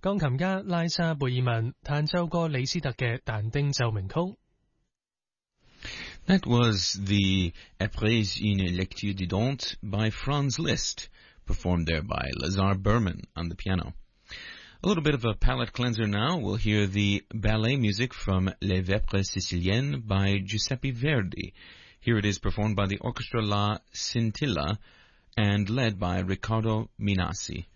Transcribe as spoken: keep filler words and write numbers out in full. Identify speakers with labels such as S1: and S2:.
S1: 鋼琴家拉莎貝爾文彈奏過李斯特嘅但丁奏鳴曲。
S2: That was the Epres une lecture de Dante by Franz Liszt, performed there by Lazar Berman on the piano. A little bit of a palate cleanser now. We'll hear the ballet music from Les Vêpres Siciliennes by Giuseppe Verdi. Here it is performed by the Orchestra La Scintilla and led by Riccardo Minassi.